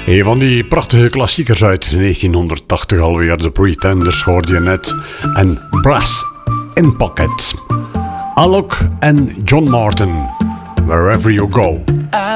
Een van die prachtige klassiekers uit 1980 alweer. The Pretenders hoorde je net. En Brass in Pocket. Alok en John Martin. Wherever you go.